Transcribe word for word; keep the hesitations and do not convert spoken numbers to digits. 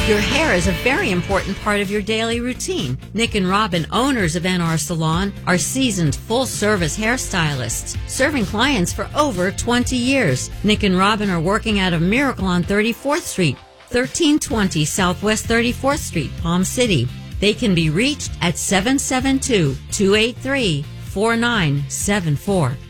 Your hair is a very important part of your daily routine. Nick and Robin, owners of N R Salon, are seasoned full-service hairstylists, serving clients for over twenty years. Nick and Robin are working out of Miracle on thirty-fourth Street, thirteen twenty Southwest thirty-fourth Street, Palm City. They can be reached at seven seven two, two eight three, four nine seven four.